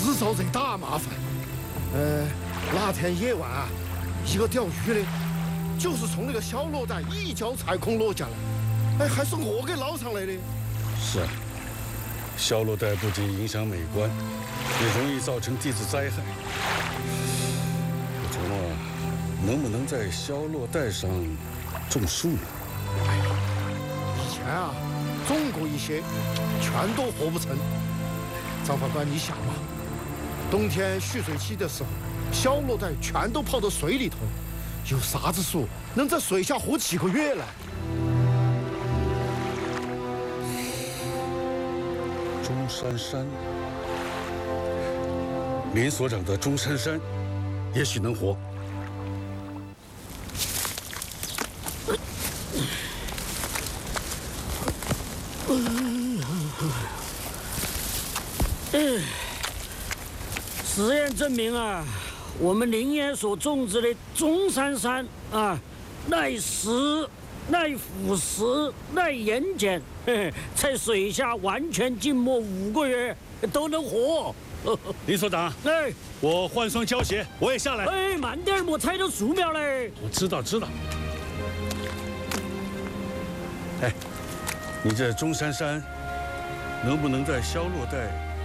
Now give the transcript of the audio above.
制造这大麻烦。哪天夜晚啊，一个钓鱼的，就是从那个小螺带一脚踩空落下来，还是我给捞上来的。 是啊，小螺带不仅影响美观，也容易造成地质灾害。我琢磨，能不能在小螺带上种树呢？ 以前啊，种过一些，全都活不成。张法官，你想嘛，冬天蓄水期的时候，小螺带全都跑到水里头，有啥子树能在水下活几个月呢？ 钟珊珊，林所长的钟珊珊，也许能活。 实验证明啊，我们林业所种植的钟珊珊啊，耐湿、耐腐蚀、耐盐碱，在水下完全浸没5个月都能活。 林所长， 哎， 我换双胶鞋，我也下来。 哎，慢点，莫踩到树苗嘞。 我知道。哎，你这钟珊珊能不能在小螺带